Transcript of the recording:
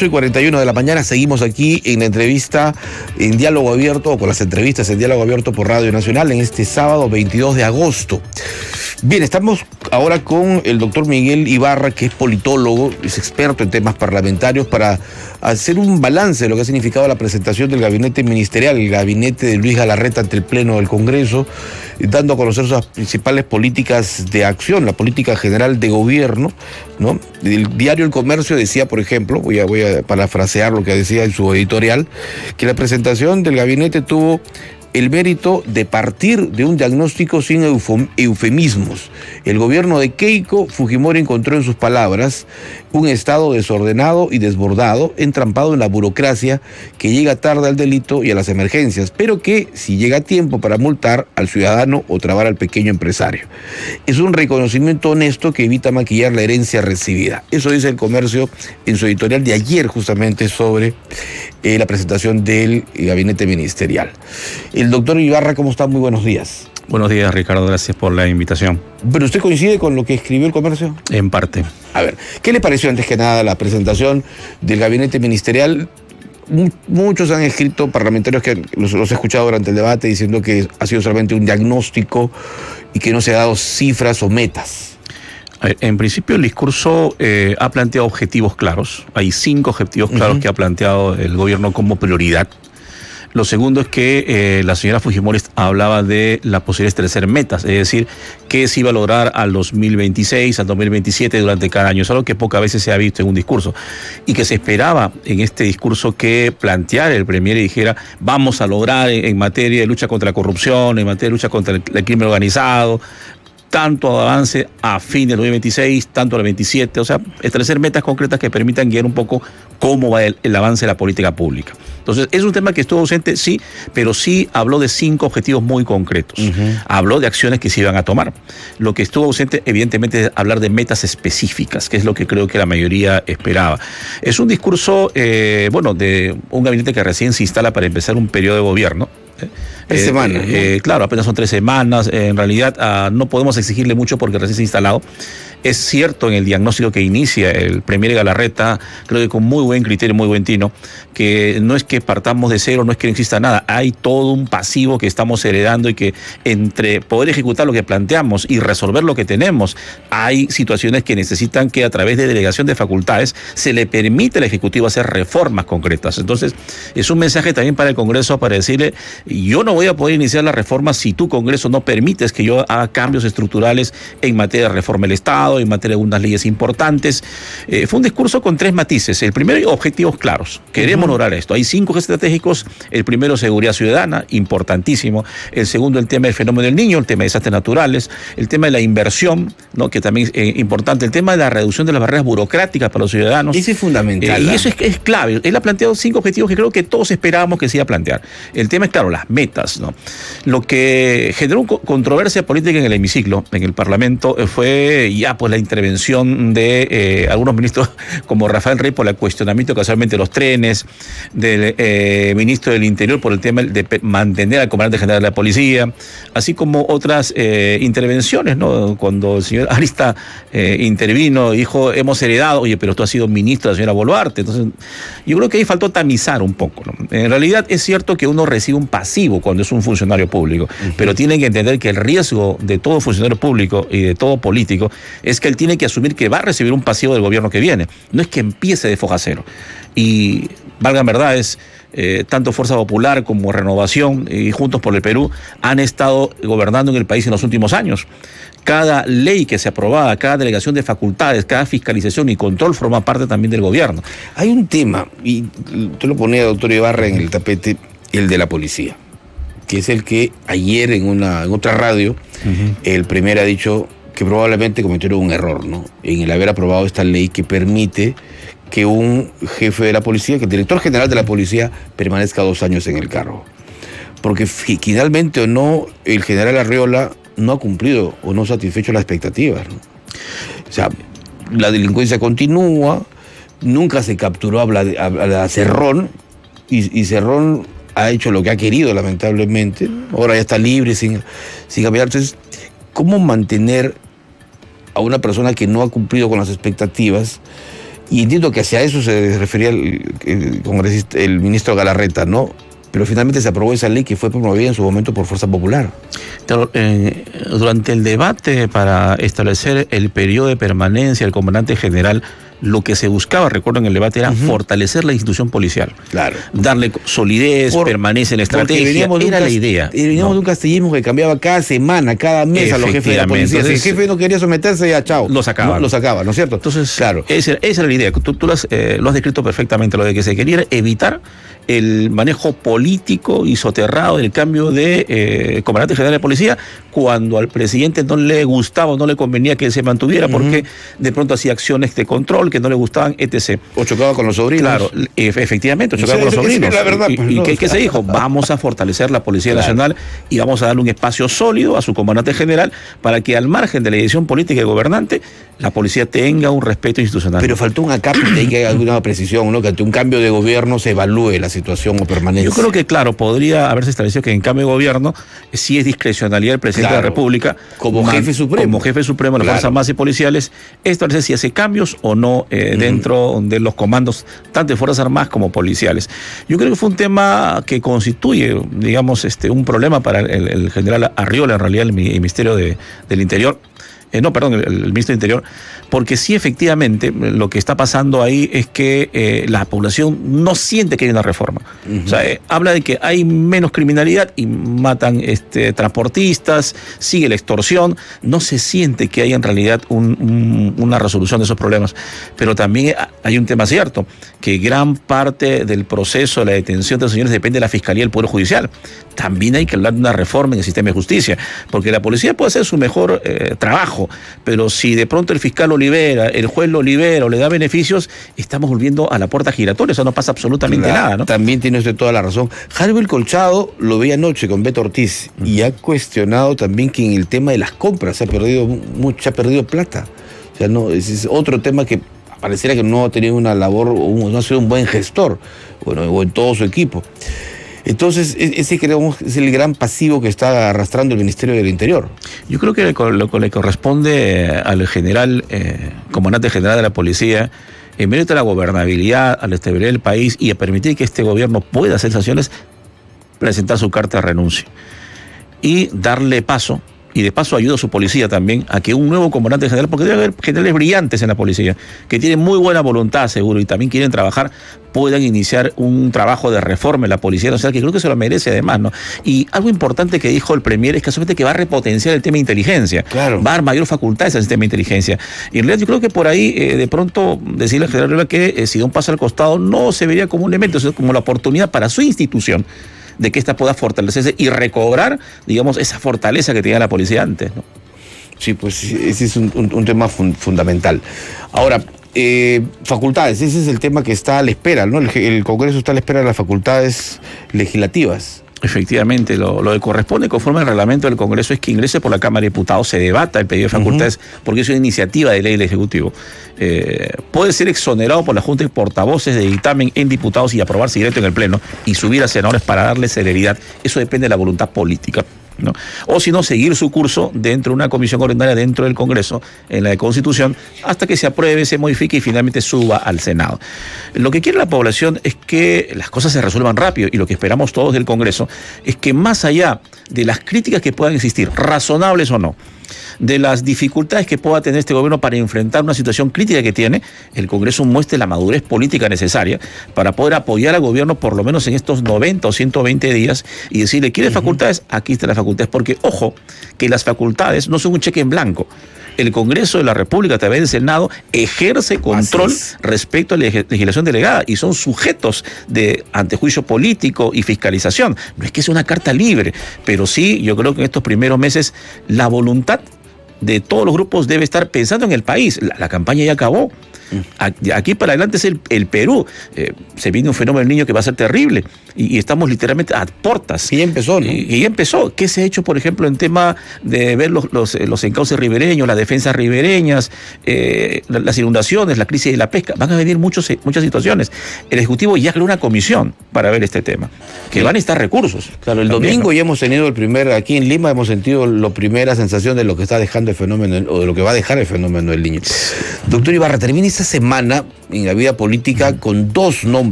8:41 de la mañana, seguimos aquí en la entrevista en Diálogo Abierto, o con las entrevistas en Diálogo Abierto por Radio Nacional, en este sábado 22 de agosto. Bien, estamos ahora con el doctor Miguel Ibarra, que es politólogo, es experto en temas parlamentarios, para hacer un balance de lo que ha significado la presentación del gabinete ministerial, el gabinete de Luis Galarreta ante el Pleno del Congreso, dando a conocer sus principales políticas de acción, la política general de gobierno, ¿no? El diario El Comercio decía, por ejemplo, voy a parafrasear lo que decía en su editorial, que la presentación del gabinete tuvo el mérito de partir de un diagnóstico sin eufemismos. El gobierno de Keiko Fujimori encontró en sus palabras un Estado desordenado y desbordado, entrampado en la burocracia que llega tarde al delito y a las emergencias, pero que si llega a tiempo para multar al ciudadano o trabar al pequeño empresario. Es un reconocimiento honesto que evita maquillar la herencia recibida. Eso dice El Comercio en su editorial de ayer, justamente sobre la presentación del gabinete ministerial. El doctor Ibarra, ¿cómo está? Muy buenos días. Buenos días, Ricardo, gracias por la invitación. ¿Pero usted coincide con lo que escribió El Comercio? En parte. A ver, ¿qué le pareció antes que nada la presentación del gabinete ministerial? Muchos han escrito, parlamentarios que los he escuchado durante el debate, diciendo que ha sido solamente un diagnóstico y que no se ha dado cifras o metas. En principio, el discurso ha planteado objetivos claros. Hay 5 objetivos claros que ha planteado el gobierno como prioridad. Lo segundo es que la señora Fujimori hablaba de la posibilidad de establecer metas, es decir, qué se iba a lograr al 2026, al 2027 durante cada año. Es algo que pocas veces se ha visto en un discurso. Y que se esperaba en este discurso que planteara el premier y dijera, vamos a lograr en materia de lucha contra la corrupción, en materia de lucha contra el crimen organizado, tanto avance a fin del 2026, tanto al 27, o sea, establecer metas concretas que permitan guiar un poco cómo va el avance de la política pública. Entonces, es un tema que estuvo ausente, sí, pero sí habló de 5 objetivos muy concretos. Habló de acciones que se iban a tomar. Lo que estuvo ausente, evidentemente, es hablar de metas específicas, que es lo que creo que la mayoría esperaba. Es un discurso, de un gabinete que recién se instala para empezar un periodo de gobierno. 3 semanas. ¿No? Claro, apenas son 3 semanas. En realidad no podemos exigirle mucho porque recién se ha instalado. Es cierto en el diagnóstico que inicia el premier Galarreta, creo que con muy buen criterio, muy buen tino, que no es que partamos de cero, no es que no exista nada. Hay todo un pasivo que estamos heredando y que entre poder ejecutar lo que planteamos y resolver lo que tenemos, hay situaciones que necesitan que a través de delegación de facultades se le permite al Ejecutivo hacer reformas concretas. Entonces, es un mensaje también para el Congreso para decirle, yo no voy a poder iniciar la reforma si tu Congreso no permites que yo haga cambios estructurales en materia de reforma del Estado, en materia de algunas leyes importantes. Fue un discurso con 3 matices. El primero, objetivos claros. Queremos lograr esto. Hay 5 ejes estratégicos. El primero, seguridad ciudadana, importantísimo. El segundo, el tema del fenómeno del niño, el tema de desastres naturales, el tema de la inversión, ¿no? Que también es importante, el tema de la reducción de las barreras burocráticas para los ciudadanos. Ese es fundamental. Y eso es clave. Él ha planteado 5 objetivos que creo que todos esperábamos que se iba a plantear. El tema es, claro, las metas, ¿no? Lo que generó controversia política en el hemiciclo, en el Parlamento, fue ya pues la intervención de algunos ministros como Rafael Rey por el cuestionamiento casualmente de los trenes, del ministro del Interior por el tema de mantener al comandante general de la policía, así como otras intervenciones, ¿no? Cuando el señor Arista intervino y dijo, hemos heredado, oye, pero tú has sido ministro de la señora Boluarte. Entonces, yo creo que ahí faltó tamizar un poco, ¿no? En realidad es cierto que uno recibe un pasivo cuando es un funcionario público, pero tienen que entender que el riesgo de todo funcionario público y de todo político es que él tiene que asumir que va a recibir un pasivo del gobierno que viene. No es que empiece de foja cero. Y valgan verdades, tanto Fuerza Popular como Renovación y Juntos por el Perú han estado gobernando en el país en los últimos años. Cada ley que se aprobaba, cada delegación de facultades, cada fiscalización y control forma parte también del gobierno. Hay un tema, y usted lo ponía, doctor Ibarra, en el tapete, el de la policía, que es el que ayer en otra radio, el premier ha dicho que probablemente cometieron un error, ¿no? En el haber aprobado esta ley que permite que un jefe de la policía, que el director general de la policía, permanezca 2 años en el cargo. Porque finalmente o no, el general Arriola no ha cumplido o no ha satisfecho las expectativas, ¿no? O sea, la delincuencia continúa, nunca se capturó a Cerrón, y Cerrón ha hecho lo que ha querido, lamentablemente. Ahora ya está libre, sin cambiar. Entonces, ¿cómo mantener a una persona que no ha cumplido con las expectativas Y entiendo que hacia eso se refería el congresista, el ministro Galarreta, ¿no? Pero finalmente se aprobó esa ley que fue promovida en su momento por Fuerza Popular. Durante el debate para establecer el periodo de permanencia del comandante general, lo que se buscaba, recuerdo en el debate, era fortalecer la institución policial. Claro. Darle solidez, permanencia en la estrategia. Era la idea. Veníamos de un castellismo que cambiaba cada semana, cada mes a los jefes de la policía. Entonces, si el jefe no quería someterse, ya chao. Lo sacaba. Lo sacaba, ¿no es cierto? Entonces, claro. Esa era la idea. Tú lo has descrito perfectamente. Lo de que se quería era evitar el manejo político y soterrado del cambio de comandante general de policía cuando al presidente no le gustaba o no le convenía que él se mantuviera porque de pronto hacía acciones de control que no le gustaban, etc. O chocaba con los sobrinos. Claro, efectivamente, chocaba con los sobrinos. Es la verdad. ¿Qué se dijo? Vamos a fortalecer la Policía Nacional y vamos a darle un espacio sólido a su comandante general para que al margen de la decisión política y gobernante, la policía tenga un respeto institucional. Pero faltó un acápite y que haya alguna precisión, ¿no? Que ante un cambio de gobierno se evalúe la situación o permanencia. Yo creo que, claro, podría haberse establecido que en cambio de gobierno sí es discrecionalidad del presidente de la República. Como jefe supremo. Como jefe supremo de las Fuerzas Armadas y Policiales, establecer si hace cambios o no dentro de los comandos, tanto de Fuerzas Armadas como policiales. Yo creo que fue un tema que constituye, digamos, un problema para el general Arriola, en realidad, el Ministerio del Interior. El ministro del Interior, porque sí, efectivamente, lo que está pasando ahí es que la población no siente que hay una reforma. O sea, habla de que hay menos criminalidad y matan transportistas, sigue la extorsión, no se siente que hay en realidad una resolución de esos problemas. Pero también hay un tema cierto, que gran parte del proceso de la detención de los señores depende de la Fiscalía y el Poder Judicial. También hay que hablar de una reforma en el sistema de justicia, porque la policía puede hacer su mejor trabajo, pero si de pronto el fiscal lo libera, el juez lo libera o le da beneficios, estamos volviendo a la puerta giratoria, eso no pasa absolutamente nada, ¿no? También tiene usted toda la razón. Harvey Colchado lo vi anoche con Beto Ortiz y ha cuestionado también que en el tema de las compras se ha perdido plata. O sea, no, es otro tema que pareciera que no ha tenido una labor o no ha sido un buen gestor, o en todo su equipo. Entonces, ese creo es el gran pasivo que está arrastrando el Ministerio del Interior. Yo creo que lo que le corresponde al general, comandante general de la policía, en mérito a la gobernabilidad, a la estabilidad del país y a permitir que este gobierno pueda hacer sanciones, presentar su carta de renuncia y darle paso. Y de paso ayuda a su policía también a que un nuevo comandante general, porque debe haber generales brillantes en la policía, que tienen muy buena voluntad seguro y también quieren trabajar, puedan iniciar un trabajo de reforma en la Policía Nacional, que creo que se lo merece además, ¿no? Y algo importante que dijo el Premier es que va a repotenciar el tema de inteligencia, va a dar mayor facultades al sistema de inteligencia. Y en realidad yo creo que por ahí, de pronto, decirle al general Arriola que si da un paso al costado no se vería como un elemento, sino como la oportunidad para su institución de que ésta pueda fortalecerse y recobrar, digamos, esa fortaleza que tenía la policía antes, ¿no? Sí, pues ese es un tema fundamental. Ahora, facultades, ese es el tema que está a la espera, ¿no? El Congreso está a la espera de las facultades legislativas. Efectivamente, lo que corresponde conforme al reglamento del Congreso es que ingrese por la Cámara de Diputados, se debata el pedido de facultades, porque es una iniciativa de ley del Ejecutivo. Puede ser exonerado por la Junta de Portavoces de dictamen en diputados y aprobarse directo en el Pleno y subir a senadores para darle celeridad. Eso depende de la voluntad política, ¿no? O si no, seguir su curso dentro de una comisión ordinaria dentro del Congreso, en la de Constitución, hasta que se apruebe, se modifique y finalmente suba al Senado. Lo que quiere la población es que las cosas se resuelvan rápido, y lo que esperamos todos del Congreso es que, más allá de las críticas que puedan existir, razonables o no, de las dificultades que pueda tener este gobierno para enfrentar una situación crítica que tiene, el Congreso muestre la madurez política necesaria para poder apoyar al gobierno por lo menos en estos 90 o 120 días y decirle, ¿quieres facultades? Aquí están las facultades, porque, ojo, que las facultades no son un cheque en blanco. El Congreso de la República, a través del Senado, ejerce control respecto a la legislación delegada y son sujetos de antejuicio político y fiscalización. No es que sea una carta libre, pero sí, yo creo que en estos primeros meses la voluntad de todos los grupos debe estar pensando en el país. La campaña ya acabó. Aquí para adelante es el Perú. Se viene un fenómeno del Niño que va a ser terrible y estamos literalmente a portas. Y ya empezó, ¿no? Y ya empezó. ¿Qué se ha hecho, por ejemplo, en tema de ver los encauces ribereños, las defensas ribereñas, las inundaciones, la crisis de la pesca? Van a venir muchas situaciones. El Ejecutivo ya creó una comisión para ver este tema, que van a estar recursos. Claro, el domingo ya hemos tenido aquí en Lima hemos sentido la primera sensación de lo que está dejando este fenómeno, o de lo que va a dejar el fenómeno del Niño. Doctor Ibarra, termina esta semana en la vida política con dos nombres